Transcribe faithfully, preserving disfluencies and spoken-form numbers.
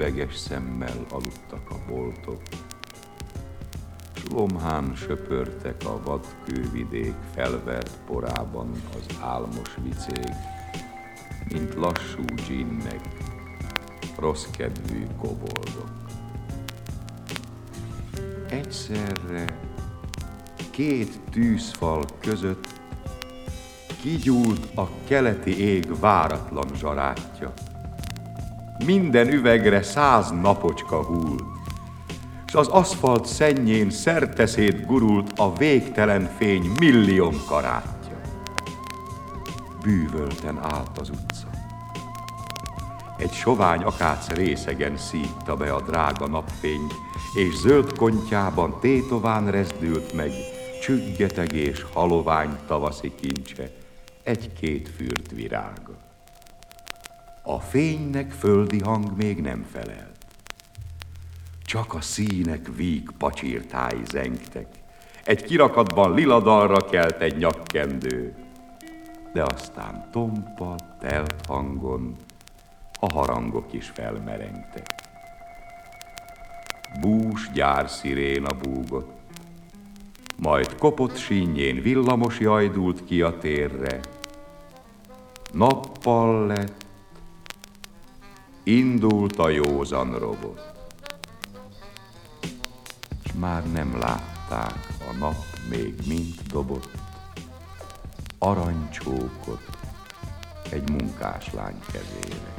üveges szemmel aludtak a boltok, s lomhán söpörtek a vadkővidék felvert porában az álmos vicék, mint lassú dzsinnek, rosszkedvű koboldok. Egyszerre két tűzfal között kigyúlt a keleti ég váratlan zsarátja. Minden üvegre száz napocska húlt, s az aszfalt szennyén szerteszét gurult a végtelen fény millióm karátja. Bűvölten állt az utca. Egy sovány akác részegen szívta be a drága napfény, és zöld kontyában tétován rezdült meg csüggeteg és halovány tavaszi kincse, egy-két fürt virága. A fénynek földi hang még nem felelt, csak a színek víg pacsírtái zengtek, egy kirakatban lila dalra kelt egy nyakkendő, de aztán tompa, telt hangon a harangok is felmerengtek. Bús gyársziréna búgott, majd kopott sínjén villamos jajdult ki a térre. Nappal lett, indult a józan robot, s már nem látták, a nap még mind dobott aranycsókot egy munkáslány kezére.